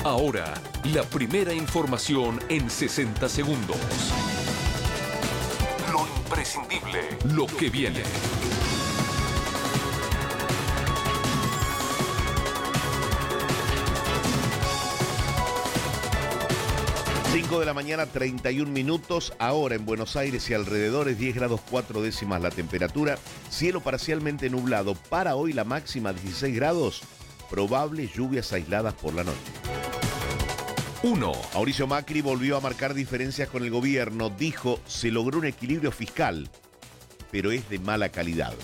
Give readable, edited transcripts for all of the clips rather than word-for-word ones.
Ahora, la primera información en 60 segundos. Lo imprescindible, lo que viene. Cinco de la mañana, 31 minutos. Ahora en Buenos Aires y alrededores, 10 grados 4 décimas la temperatura. Cielo parcialmente nublado. Para hoy la máxima 16 grados. Probables lluvias aisladas por la noche. 1. Mauricio Macri volvió a marcar diferencias con el gobierno. Dijo, se logró un equilibrio fiscal, pero es de mala calidad.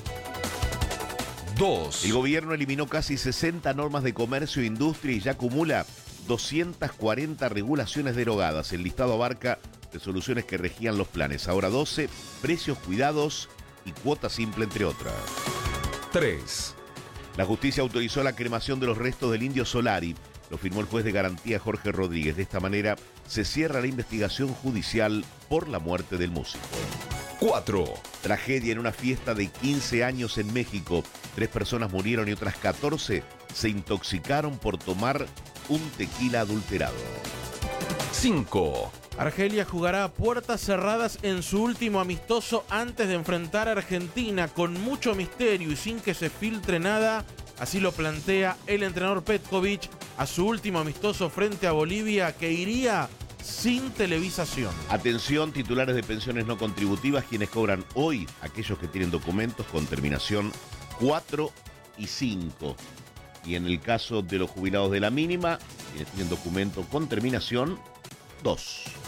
2. El gobierno eliminó casi 60 normas de comercio e industria y ya acumula 240 regulaciones derogadas. El listado abarca resoluciones que regían los planes. Ahora 12, precios cuidados y cuota simple, entre otras. 3. La justicia autorizó la cremación de los restos del Indio Solari. Lo firmó el juez de garantía Jorge Rodríguez. De esta manera se cierra la investigación judicial por la muerte del músico. 4. Tragedia en una fiesta de 15 años en México. 3 personas murieron y otras 14 se intoxicaron por tomar un tequila adulterado. 5. Argelia jugará a puertas cerradas en su último amistoso antes de enfrentar a Argentina con mucho misterio y sin que se filtre nada. Así lo plantea el entrenador Petkovic a su último amistoso frente a Bolivia, que iría sin televisación. Atención, titulares de pensiones no contributivas, quienes cobran hoy, aquellos que tienen documentos con terminación 4 y 5. Y en el caso de los jubilados de la mínima, quienes tienen documento con terminación 2.